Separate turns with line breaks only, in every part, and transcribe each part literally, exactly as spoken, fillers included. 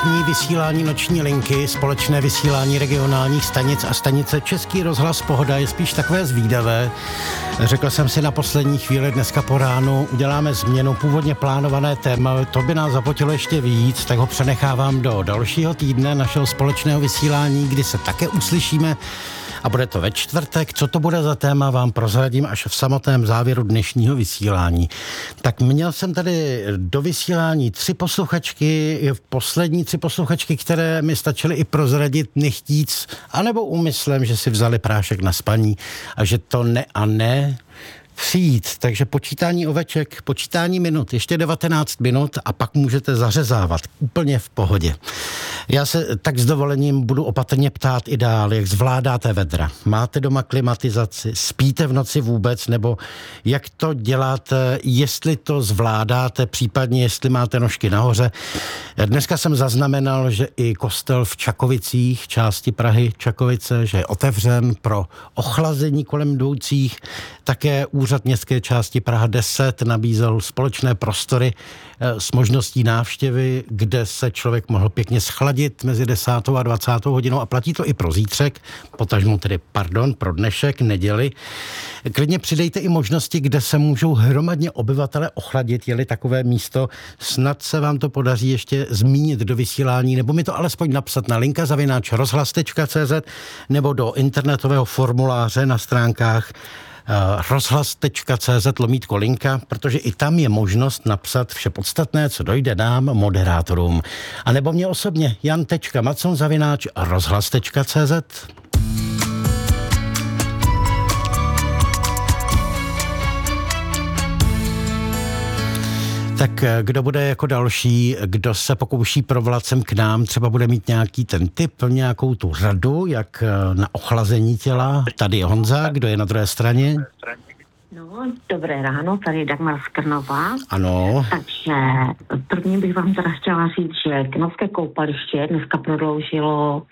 Dnešní vysílání Noční linky, společné vysílání regionálních stanic a stanice Český rozhlas Pohoda je spíš takové zvídavé. Řekl jsem si na poslední chvíli dneska po ránu, uděláme změnu, původně plánované téma, to by nás zapotilo ještě víc, tak ho přenechávám do dalšího týdne našeho společného vysílání, kdy se také uslyšíme. A bude to ve čtvrtek. Co to bude za téma, vám prozradím až v samotném závěru dnešního vysílání. Tak měl jsem tady do vysílání tři posluchačky, poslední tři posluchačky, které mi stačily i prozradit nechtíc, anebo úmyslem, že si vzali prášek na spaní a že to ne a ne přijít. Takže počítání oveček, počítání minut, ještě devatenáct minut a pak můžete zařezávat úplně v pohodě. Já se tak s dovolením budu opatrně ptát i dál, jak zvládáte vedra. Máte doma klimatizaci, spíte v noci vůbec, nebo jak to děláte, jestli to zvládáte, případně jestli máte nožky nahoře. Dneska jsem zaznamenal, že i kostel v Čakovicích, části Prahy Čakovice, že je otevřen pro ochlazení kolem jdoucích. Také úřad městské části Praha deset nabízel společné prostory s možností návštěvy, kde se člověk mohl pěkně schladit mezi desátou a dvacátou hodinou a platí to i pro zítřek, potažmo tedy, pardon, pro dnešek, neděli. Klidně přidejte i možnosti, kde se můžou hromadně obyvatele ochladit, je-li takové místo. Snad se vám to podaří ještě zmínit do vysílání, nebo mi to alespoň napsat na linka zavináč rozhlas tečka cé zet nebo do internetového formuláře na stránkách rozhlas tečka cé zet lomítko linka, protože i tam je možnost napsat vše podstatné, co dojde nám, moderátorům. A nebo mě osobně, jan tečka macon zavináč rozhlas tečka cé zet. Tak kdo bude jako další, kdo se pokouší provolat sem k nám, třeba bude mít nějaký ten tip, nějakou tu radu, jak na ochlazení těla. Tady je Honza, kdo je na druhé straně?
No, dobré ráno, tady Dagmar z Krnova.
Ano.
Takže první bych vám teda chtěla říct, že Krnovské koupaliště dneska prodloužilo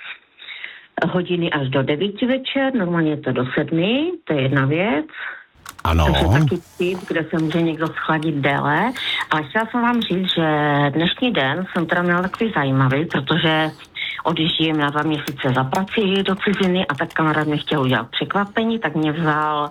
hodiny až do devíti večer, normálně je to do sedmi, to je jedna věc.
Ano.
Takže taky tip, kde se může někdo schladit déle. Ale chtěla jsem vám říct, že dnešní den jsem teda měla takový zajímavý, protože odjíždím na dva měsíce za prací do ciziny a tak kamarád mě chtěl udělat překvapení, tak mě vzal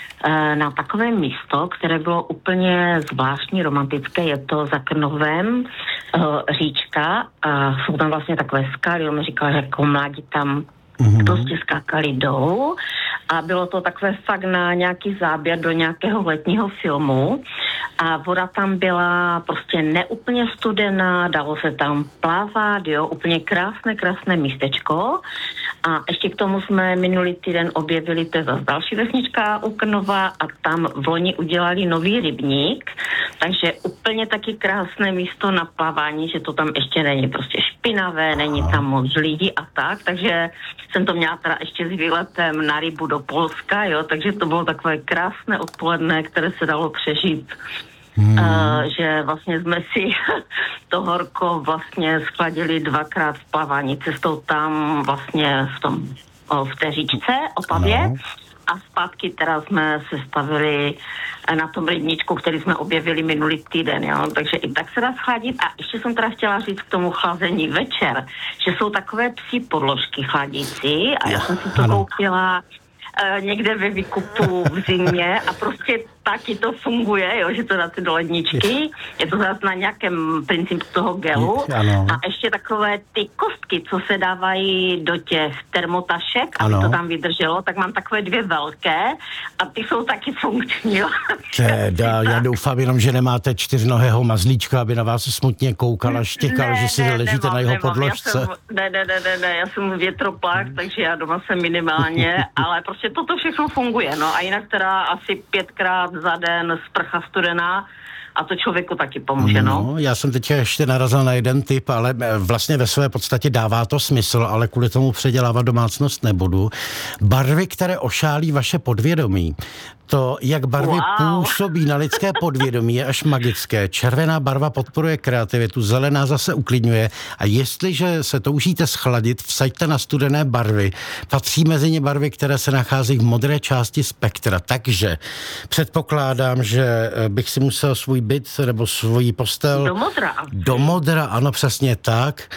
e, na takové místo, které bylo úplně zvláštní, romantické. Je to za Krnovem e, říčka a jsou tam vlastně takové skaly. On mi říkal, že jako mládí tam mm-hmm. prostě skákali dolů. A bylo to takové fakt na nějaký záběr do nějakého letního filmu. A voda tam byla prostě neúplně studená, dalo se tam plavat, jo, úplně krásné, krásné místečko. A ještě k tomu jsme minulý týden objevili, to je zase další vesnička u Krnova a tam v loni udělali nový rybník, takže úplně taky krásné místo na plavání, že to tam ještě není prostě špinavé, není tam moc lidí a tak, takže jsem to měla teda ještě s výletem na rybu do Polska, jo, takže to bylo takové krásné odpoledne, které se dalo přežít. Hmm. Uh, že vlastně jsme si to horko vlastně schladili dvakrát v plavání cestou tam vlastně v tom, o, v té říčce Opavě no. A zpátky teda jsme se stavili na tom rybníčku, který jsme objevili minulý týden, jo? Takže i tak se dá schladit. A ještě jsem teda chtěla říct k tomu chlazení večer, že jsou takové psí podložky chladící a já jsem si to koupila uh, někde ve výkupu v zimě a prostě taky to funguje, jo, že to dáte do ledničky, je to zase na nějakém principu toho gelu
ano.
A ještě takové ty kostky, co se dávají do těch termotašek, aby
ano.
to tam vydrželo, tak mám takové dvě velké a ty jsou taky funkční.
Teda, já doufám jenom, že nemáte čtyřnohého mazlíčka, aby na vás smutně koukal a štěkal, že si
ne,
ležíte
nemám,
na jeho
nemám.
podložce.
Jsem, ne, ne, ne, ne, ne, já jsem větroplach, takže já doma jsem minimálně, ale prostě toto všechno funguje, no a jinak teda asi pětkrát za den sprcha studená a to člověku taky pomůže, no.
no. Já jsem teď ještě narazil na jeden tip, ale vlastně ve své podstatě dává to smysl, ale kvůli tomu předělávat domácnost nebudu. Barvy, které ošálí vaše podvědomí. To, jak barvy wow. působí na lidské podvědomí, je až magické. Červená barva podporuje kreativitu, zelená zase uklidňuje a jestliže se toužíte schladit, vsaďte na studené barvy. Patří mezi ně barvy, které se nacházejí v modré části spektra, takže předpokládám, že bych si musel svůj byt nebo svoji postel...
Do modra.
Do modra, ano, přesně tak.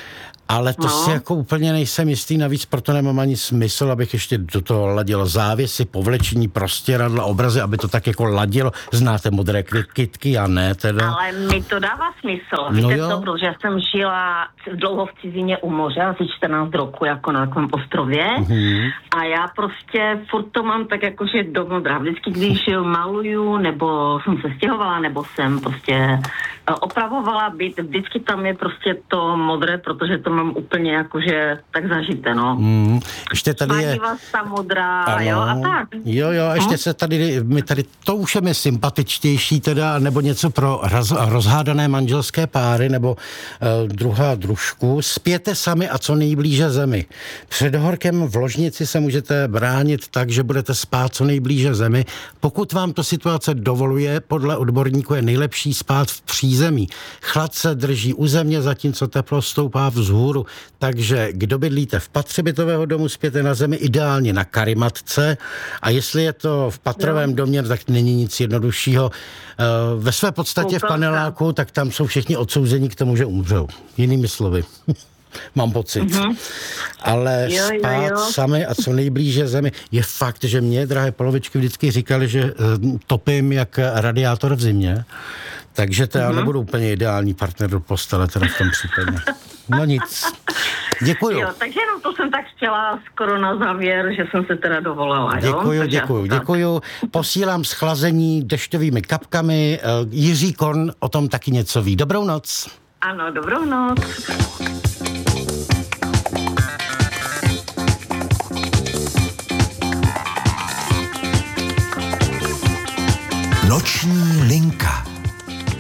Ale to
no.
si jako úplně nejsem jistý, navíc proto nemám ani smysl, abych ještě do toho ladil závěsy, povlečení, prostěradla, obrazy, aby to tak jako ladilo. Znáte modré kytky, já ne teda.
Ale mi to dává smysl.
No
Víte
jo.
co, protože jsem žila dlouho v cizině u moře, asi čtrnáct roku jako na takovém ostrově. Mm-hmm. A já prostě furt to mám tak jako, že do modra. Vždycky, když maluju, nebo jsem se stěhovala, nebo jsem prostě opravovala byt, vždycky tam je prostě to modré, protože to mám úplně jakože tak zažité, no.
Mm, ještě tady je...
ta modrá, ano. Jo, a tak.
Jo, jo, ještě hm? se tady, my tady, to už je mi sympatičtější teda, nebo něco pro roz, rozhádané manželské páry, nebo uh, druhá družku. Spěte sami a co nejblíže zemi. Před horkem v ložnici se můžete bránit tak, že budete spát co nejblíže zemi. Pokud vám to situace dovoluje, podle odborníků je nejlepší spát v přízemí. Chlad se drží u země, zatímco teplo stoupá vzhůru. Takže kdo bydlíte v patře bytového domu, spěte na zemi, ideálně na karimatce. A jestli je to v patrovém no. domě, tak není nic jednoduššího. Ve své podstatě v paneláku, tak tam jsou všichni odsouzení k tomu, že umřou. Jinými slovy. Mám pocit. Mm-hmm. Ale jo, spát jo, jo. sami a co nejblíže zemi. Je fakt, že mě, drahé polovičky, vždycky říkali, že topím jak radiátor v zimě. Takže to mm-hmm. já nebudu úplně ideální partner do postele, teda v tom případě. No nic. Děkuju.
Jo, takže jenom to jsem tak chtěla skoro na závěr, že jsem se teda dovolala.
Děkuju,
jo?
děkuju,
tak.
děkuju. Posílám schlazení dešťovými kapkami. Jiří Korn o tom taky něco ví. Dobrou noc.
Ano, dobrou noc.
Noční linka.